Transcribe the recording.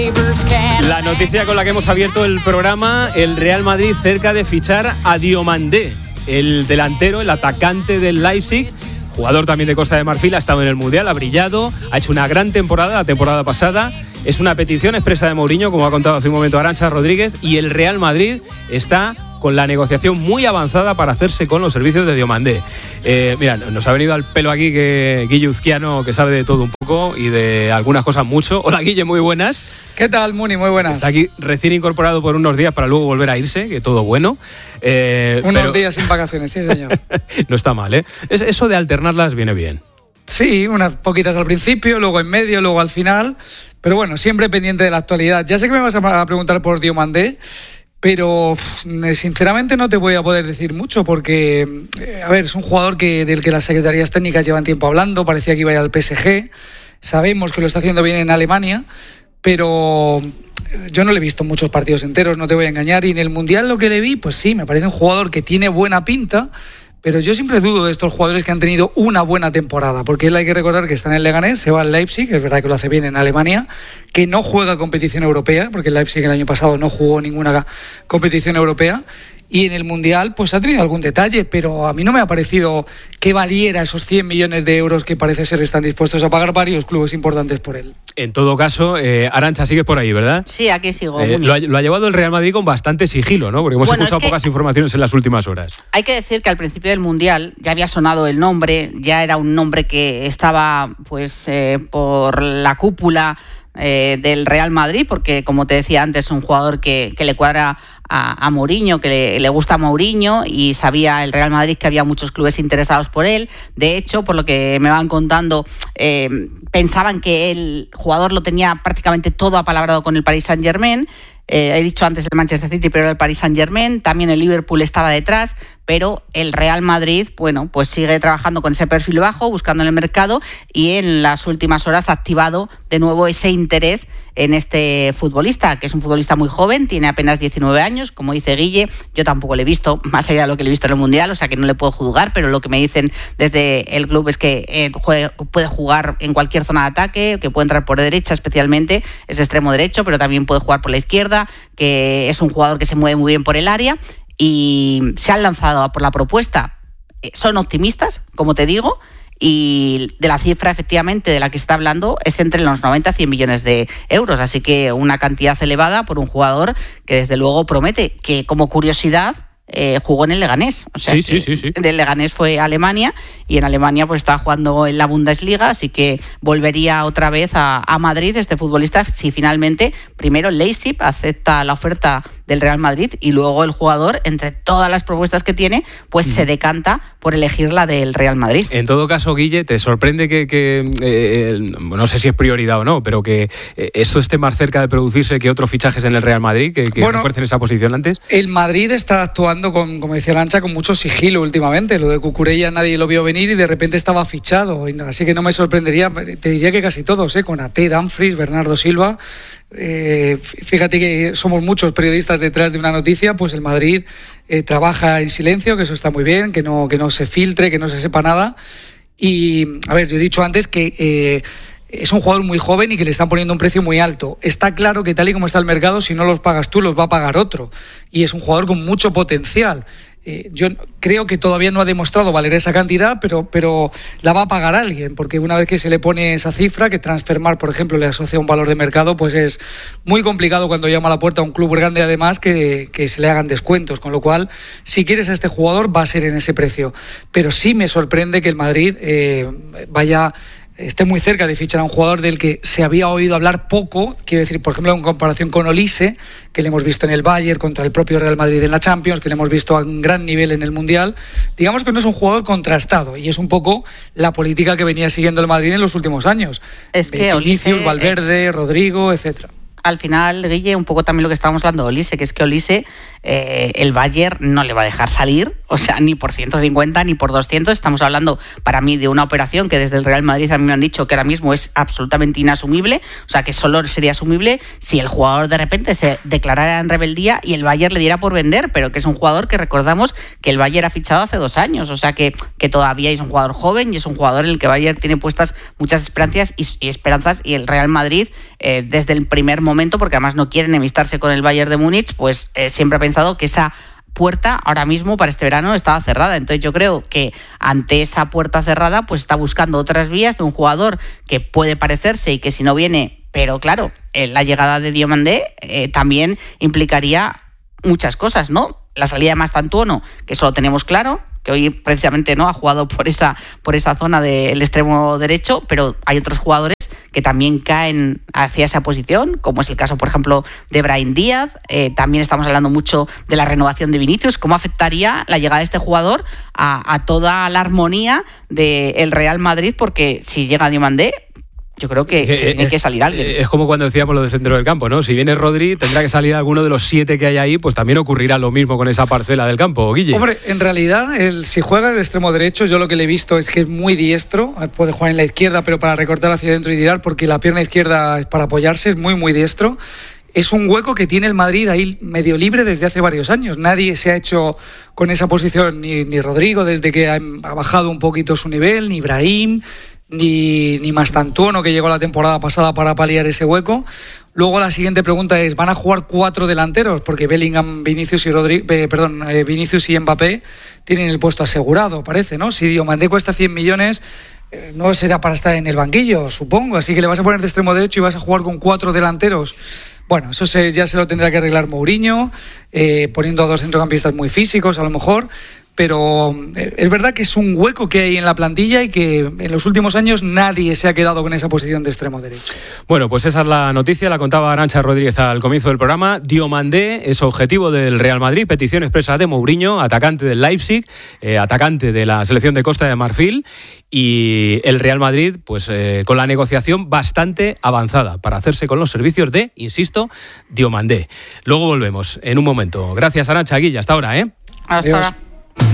La noticia con la que hemos abierto el programa: el Real Madrid cerca de fichar a Diomandé, el delantero, el atacante del Leipzig, jugador también de Costa de Marfil, ha estado en el Mundial, ha brillado, ha hecho una gran temporada la temporada pasada. Es una petición expresa de Mourinho, como ha contado hace un momento Arantxa Rodríguez, y el Real Madrid está con la negociación muy avanzada para hacerse con los servicios de Diomandé. Mira, nos ha venido al pelo aquí que Guille Uzquiano, que sabe de todo un poco y de algunas cosas mucho. Hola Guille, muy buenas. ¿Qué tal, Muni? Muy buenas. Está aquí recién incorporado por unos días para luego volver a irse, que todo bueno. Unos días sin vacaciones, sí señor. No está mal, ¿eh? Eso de alternarlas viene bien. Sí, unas poquitas al principio, luego en medio, luego al final. Pero bueno, siempre pendiente de la actualidad. Ya sé que me vas a preguntar por Diomandé, pero sinceramente no te voy a poder decir mucho porque, a ver, es un jugador del que las secretarías técnicas llevan tiempo hablando, parecía que iba a ir al PSG, sabemos que lo está haciendo bien en Alemania, pero yo no le he visto muchos partidos enteros, no te voy a engañar, y en el Mundial lo que le vi, pues sí, me parece un jugador que tiene buena pinta, pero yo siempre dudo de estos jugadores que han tenido una buena temporada, porque él hay que recordar que está en el Leganés, se va al Leipzig, es verdad que lo hace bien en Alemania, que no juega competición europea, porque el Leipzig el año pasado no jugó ninguna competición europea, y en el Mundial pues ha tenido algún detalle, pero a mí no me ha parecido que valiera esos 100 millones de euros que parece ser están dispuestos a pagar varios clubes importantes por él. En todo caso, Arantxa, sigues por ahí, ¿verdad? Sí, aquí sigo. Lo ha llevado el Real Madrid con bastante sigilo, ¿no? Porque hemos escuchado pocas informaciones en las últimas horas. Hay que decir que al principio del Mundial ya había sonado el nombre, ya era un nombre que estaba pues por la cúpula del Real Madrid, porque como te decía antes, es un jugador que le cuadra a Mourinho, que le gusta a Mourinho, y sabía el Real Madrid que había muchos clubes interesados por él. De hecho, por lo que me van contando, pensaban que el jugador lo tenía prácticamente todo apalabrado con el Paris Saint-Germain. He dicho antes el Manchester City, pero el Paris Saint-Germain, también el Liverpool estaba detrás, pero el Real Madrid, bueno, pues sigue trabajando con ese perfil bajo, buscando en el mercado, y en las últimas horas ha activado de nuevo ese interés en este futbolista, que es un futbolista muy joven, tiene apenas 19 años, como dice Guille. Yo tampoco le he visto, más allá de lo que le he visto en el Mundial, o sea que no le puedo juzgar, pero lo que me dicen desde el club es que puede jugar en cualquier zona de ataque, que puede entrar por derecha especialmente, es extremo derecho, pero también puede jugar por la izquierda, que es un jugador que se mueve muy bien por el área, y se han lanzado por la propuesta. Son optimistas, como te digo, y de la cifra efectivamente de la que está hablando es entre los 90 y 100 millones de euros, así que una cantidad elevada por un jugador que desde luego promete. Que como curiosidad jugó en el Leganés, o sea, sí. Del Leganés fue a Alemania, y en Alemania pues está jugando en la Bundesliga, así que volvería otra vez a Madrid este futbolista si finalmente primero el Leipzig acepta la oferta del Real Madrid y luego el jugador, entre todas las propuestas que tiene, pues se decanta por elegir la del Real Madrid. En todo caso, Guille, ¿te sorprende que no sé si es prioridad o no, pero que esto esté más cerca de producirse que otros fichajes en el Real Madrid, que refuercen esa posición antes? El Madrid está actuando, como decía Arantxa, con mucho sigilo últimamente. Lo de Cucurella nadie lo vio venir y de repente estaba fichado, así que no me sorprendería, te diría que casi todos, con Ate, Dumfries, Bernardo Silva. Fíjate que somos muchos periodistas detrás de una noticia, pues el Madrid trabaja en silencio, que eso está muy bien, que no se filtre, que no se sepa nada. Y a ver, yo he dicho antes que es un jugador muy joven y que le están poniendo un precio muy alto. Está claro que tal y como está el mercado, si no los pagas tú, los va a pagar otro, y es un jugador con mucho potencial. Yo creo que todavía no ha demostrado valer esa cantidad, pero la va a pagar alguien, porque una vez que se le pone esa cifra, que Transfermarkt, por ejemplo, le asocia un valor de mercado, pues es muy complicado cuando llama a la puerta a un club grande, además, que se le hagan descuentos, con lo cual, si quieres a este jugador, va a ser en ese precio. Pero sí me sorprende que el Madrid esté muy cerca de fichar a un jugador del que se había oído hablar poco, quiero decir, por ejemplo, en comparación con Olise, que le hemos visto en el Bayern contra el propio Real Madrid en la Champions, que le hemos visto a un gran nivel en el Mundial. Digamos que no es un jugador contrastado, y es un poco la política que venía siguiendo el Madrid en los últimos años. Es que Olise, Valverde, Rodrigo, etcétera. Al final, Guille, un poco también lo que estábamos hablando de Olise, que es que Olise el Bayern no le va a dejar salir, o sea, ni por 150 ni por 200. Estamos hablando, para mí, de una operación que desde el Real Madrid a mí me han dicho que ahora mismo es absolutamente inasumible, o sea, que solo sería asumible si el jugador de repente se declarara en rebeldía y el Bayern le diera por vender, pero que es un jugador que recordamos que el Bayern ha fichado hace 2 años, o sea, que todavía es un jugador joven y es un jugador en el que Bayern tiene puestas muchas esperanzas y el Real Madrid desde el primer momento, porque además no quiere enemistarse con el Bayern de Múnich, pues siempre ha pensado que esa puerta ahora mismo para este verano estaba cerrada. Entonces yo creo que ante esa puerta cerrada pues está buscando otras vías de un jugador que puede parecerse y que si no viene, pero claro, la llegada de Diomandé también implicaría muchas cosas, ¿no? La salida de Mastantuono, que eso lo tenemos claro, que hoy precisamente no ha jugado por esa zona del extremo derecho, pero hay otros jugadores que también caen hacia esa posición, como es el caso, por ejemplo, de Brahim Díaz. También estamos hablando mucho de la renovación de Vinicius. ¿Cómo afectaría la llegada de este jugador a toda la armonía del Real Madrid? Porque si llega Diomandé, yo creo que tiene que salir alguien. Es como cuando decíamos lo del centro del campo, ¿no? Si viene Rodri, tendrá que salir alguno de los 7 que hay ahí, pues también ocurrirá lo mismo con esa parcela del campo, Guille. Hombre, en realidad, si juega en el extremo derecho, yo lo que le he visto es que es muy diestro. Puede jugar en la izquierda, pero para recortar hacia adentro y tirar, porque la pierna izquierda es para apoyarse, es muy, muy diestro. Es un hueco que tiene el Madrid ahí medio libre desde hace varios años. Nadie se ha hecho con esa posición, ni Rodrigo, desde que ha bajado un poquito su nivel, ni Brahim, ni Mastantuono, que llegó la temporada pasada para paliar ese hueco. Luego la siguiente pregunta es, ¿van a jugar 4 delanteros? Porque Bellingham, Vinicius y Mbappé tienen el puesto asegurado, parece, ¿no? Si Diomandé cuesta 100 millones, no será para estar en el banquillo, supongo. Así que le vas a poner de extremo derecho y vas a jugar con 4 delanteros. Bueno, eso ya se lo tendrá que arreglar Mourinho, poniendo a 2 centrocampistas muy físicos, a lo mejor. Pero es verdad que es un hueco que hay en la plantilla y que en los últimos años nadie se ha quedado con esa posición de extremo derecho. Bueno, pues esa es la noticia, la contaba Arantxa Rodríguez al comienzo del programa. Diomandé es objetivo del Real Madrid, petición expresa de Mourinho, atacante del Leipzig, atacante de la selección de Costa de Marfil, y el Real Madrid pues con la negociación bastante avanzada para hacerse con los servicios de, insisto, Diomandé. Luego volvemos en un momento. Gracias, Arantxa, Guilla, hasta ahora, Hasta ahora.